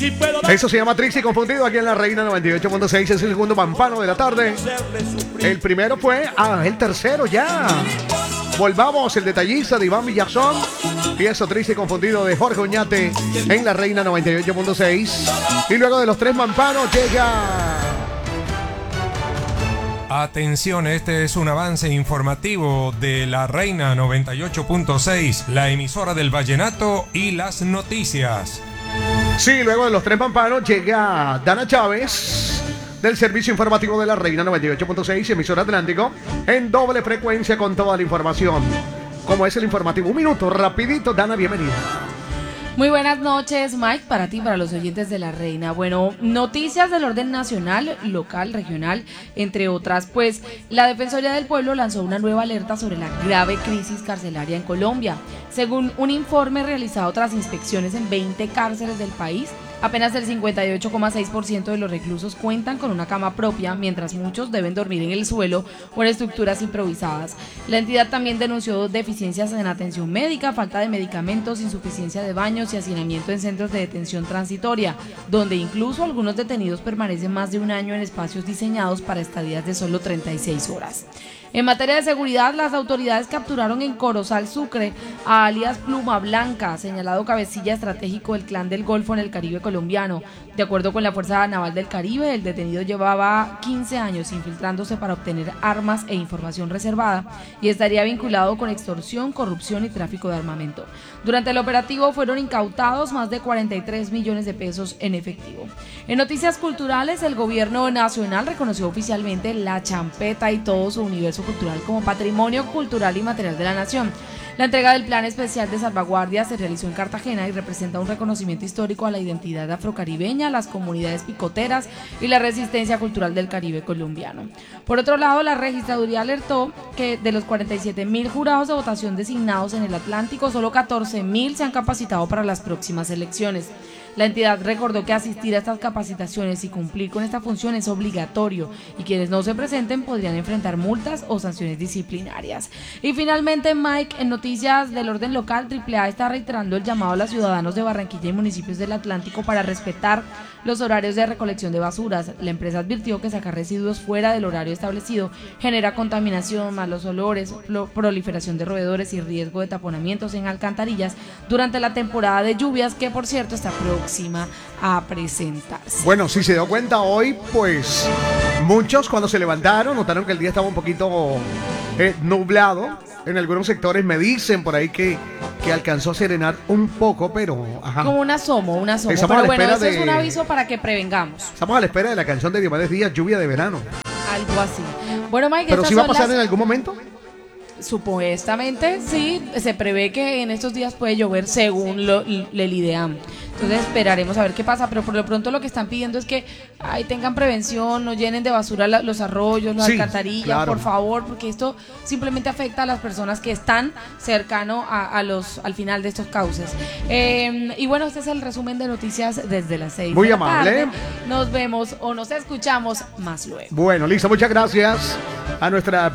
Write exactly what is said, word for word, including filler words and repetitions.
Eso se llama Trixie Confundido aquí en la Reina noventa y ocho punto seis. Es el segundo pampano de la tarde. El primero fue, ah, el tercero ya. Volvamos, el detallista de Iván Villazón. Y eso, Trixie Confundido de Jorge Oñate en la Reina noventa y ocho punto seis. Y luego de los tres pampanos llega... Atención, este es un avance informativo de la Reina noventa y ocho punto seis, la emisora del vallenato y las noticias. Sí, luego de los tres pampanos llega Dana Chávez del servicio informativo de la Reina noventa y ocho punto seis, emisora Atlántico, en doble frecuencia con toda la información. ¿Cómo es el informativo? Un minuto, rapidito. Dana, bienvenida. Muy buenas noches, Mike, para ti, para los oyentes de La Reina. Bueno, noticias del orden nacional, local, regional, entre otras. Pues la Defensoría del Pueblo lanzó una nueva alerta sobre la grave crisis carcelaria en Colombia. Según un informe realizado tras inspecciones en veinte cárceles del país, apenas el cincuenta y ocho coma seis por ciento de los reclusos cuentan con una cama propia, mientras muchos deben dormir en el suelo o en estructuras improvisadas. La entidad también denunció deficiencias en atención médica, falta de medicamentos, insuficiencia de baños y hacinamiento en centros de detención transitoria, donde incluso algunos detenidos permanecen más de un año en espacios diseñados para estadías de solo treinta y seis horas. En materia de seguridad, las autoridades capturaron en Corozal, Sucre, a alias Pluma Blanca, señalado cabecilla estratégico del Clan del Golfo en el Caribe colombiano. De acuerdo con la Fuerza Naval del Caribe, el detenido llevaba quince años infiltrándose para obtener armas e información reservada y estaría vinculado con extorsión, corrupción y tráfico de armamento. Durante el operativo fueron incautados más de cuarenta y tres millones de pesos en efectivo. En noticias culturales, el gobierno nacional reconoció oficialmente la champeta y todo su universo cultural como patrimonio cultural y material de la nación. La entrega del Plan Especial de Salvaguardia se realizó en Cartagena y representa un reconocimiento histórico a la identidad afrocaribeña, las comunidades picoteras y la resistencia cultural del Caribe colombiano. Por otro lado, la registraduría alertó que de los cuarenta y siete mil jurados de votación designados en el Atlántico, solo catorce mil se han capacitado para las próximas elecciones. La entidad recordó que asistir a estas capacitaciones y cumplir con esta función es obligatorio y quienes no se presenten podrían enfrentar multas o sanciones disciplinarias. Y finalmente, Mike, en noticias del orden local, Triple A está reiterando el llamado a los ciudadanos de Barranquilla y municipios del Atlántico para respetar los horarios de recolección de basuras. La empresa advirtió que sacar residuos fuera del horario establecido genera contaminación, malos olores, proliferación de roedores y riesgo de taponamientos en alcantarillas durante la temporada de lluvias, que por cierto está próxima a presentarse. Bueno, si se dio cuenta hoy, pues muchos cuando se levantaron notaron que el día estaba un poquito eh, nublado. En algunos sectores me dicen por ahí que, que alcanzó a serenar un poco, pero... Ajá. Como un asomo, un asomo. Estamos pero a la bueno, espera eso de... es un aviso para que prevengamos. Estamos a la espera de la canción de Diomedes Díaz, Lluvia de Verano. Algo así. Bueno, Mike, ¿Pero sí va a pasar las... en algún momento? Supuestamente sí, se prevé que en estos días puede llover según lo, el IDEAM. Entonces esperaremos a ver qué pasa, pero por lo pronto lo que están pidiendo es que ay, tengan prevención, no llenen de basura la, los arroyos, las sí, alcantarillas, claro. Por favor, porque esto simplemente afecta a las personas que están cercano a, a los, al final de estos cauces. Eh, y bueno, este es el resumen de noticias desde las seis. Muy de la amable. Tarde. Nos vemos o nos escuchamos más luego. Bueno, Lisa, muchas gracias a nuestra